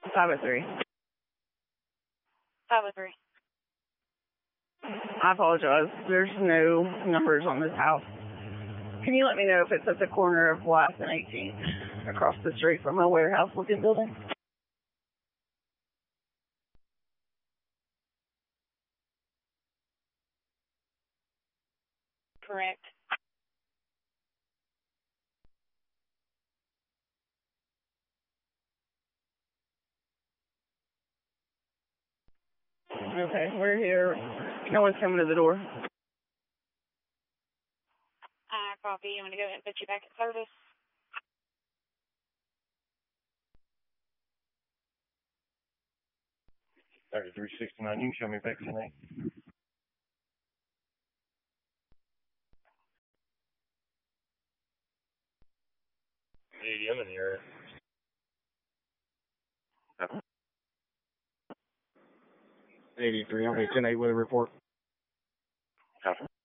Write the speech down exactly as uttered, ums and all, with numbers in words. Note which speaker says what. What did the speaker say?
Speaker 1: five oh three.
Speaker 2: five oh three.
Speaker 1: I apologize. There's no numbers on this house. Can you let me know if it's at the corner of Blythe and eighteenth, across the street from a warehouse-looking building?
Speaker 2: Correct.
Speaker 1: Okay, we're here. No one's coming to the door.
Speaker 2: I copy. I'm going to go ahead and put you back in service.
Speaker 3: thirty-three sixty-nine, you can show me back tonight. eighty, I'm in the area. eighty-three, I'm a ten eight weather report. Copy.